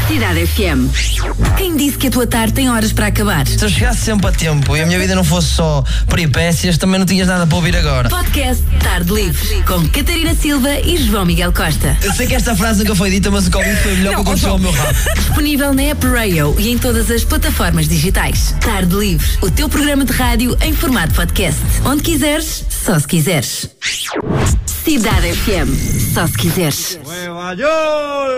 Cidade FM. Quem disse que a tua tarde tem horas para acabar? Se eu chegasse sempre a tempo e a minha vida não fosse só peripécias, também não tinhas nada para ouvir agora. Podcast Tarde Livre, com Catarina Silva e João Miguel Costa. Eu sei que esta frase nunca foi dita, mas o que ouvi foi melhor que aconteceu ao meu rabo. Disponível na App Radio e em todas as plataformas digitais. Tarde Livre, o teu programa de rádio em formato podcast. Onde quiseres, só se quiseres. Cidade FM, só se quiseres.